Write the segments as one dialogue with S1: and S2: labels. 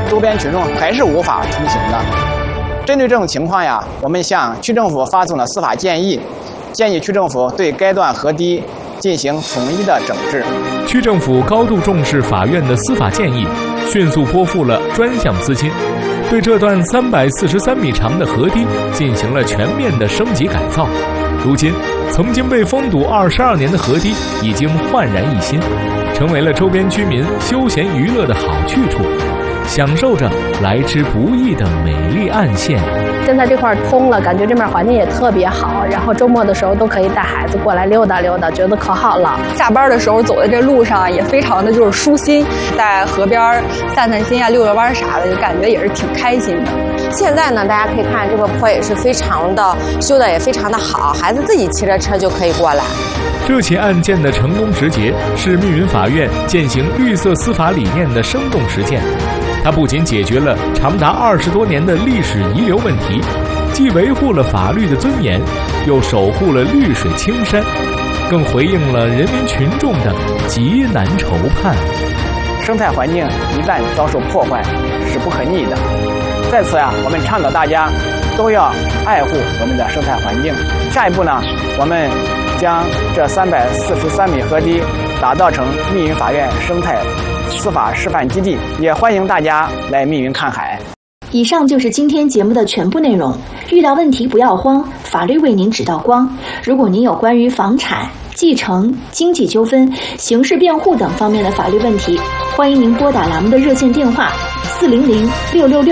S1: 周边群众还是无法通行的。针对这种情况呀，我们向区政府发送了司法建议，建议区政府对该段河堤进行统一的整治。
S2: 区政府高度重视法院的司法建议，迅速拨付了专项资金，对这段343米长的河堤进行了全面的升级改造。如今，曾经被封堵22年的河堤已经焕然一新，成为了周边居民休闲娱乐的好去处，享受着来之不易的美丽岸线。
S3: 现在这块通了，感觉这边环境也特别好，然后周末的时候都可以带孩子过来溜达溜达，觉得可好了。
S4: 下班的时候走在这路上也非常的就是舒心，在河边散散心啊、溜溜弯啥的，就感觉也是挺开心的。
S5: 现在呢，大家可以看这个坡也是非常的修的也非常的好，孩子自己骑着车就可以过来。
S2: 这起案件的成功直结是密云法院践行绿色司法理念的生动实践。它不仅解决了长达20多年的历史遗留问题，既维护了法律的尊严，又守护了绿水青山，更回应了人民群众的急难愁盼。
S1: 生态环境一旦遭受破坏，是不可逆的。在此呀，我们倡导大家都要爱护我们的生态环境。下一步呢，我们将这343米河堤打造成密云法院生态司法示范基地，也欢迎大家来密云看海。
S6: 以上就是今天节目的全部内容。遇到问题不要慌，法律为您指道光。如果您有关于房产、继承、经济纠纷、刑事辩护等方面的法律问题，欢迎您拨打栏目的热线电话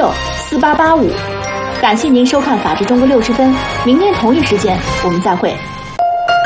S6: 400-666-4885。感谢您收看《法治中国60分》，明天同一时间我们再会。